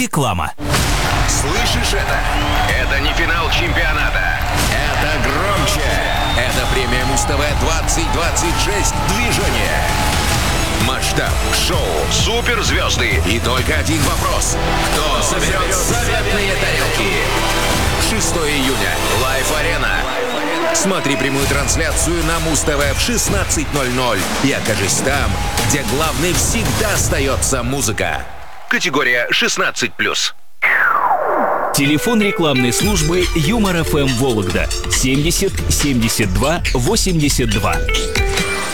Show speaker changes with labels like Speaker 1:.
Speaker 1: Реклама.
Speaker 2: Слышишь это? Это не финал чемпионата. Это громче. Это премия Муз-ТВ 2026 «Движение». Масштаб, шоу, суперзвезды и только один вопрос. Кто соберет заветные тарелки? 6 июня. Лайф-арена. Смотри прямую трансляцию на Муз-ТВ в 16:00 и окажись там, где главной всегда остается музыка. Категория 16+.
Speaker 1: Телефон рекламной службы Юмор ФМ Вологда 70 72 82.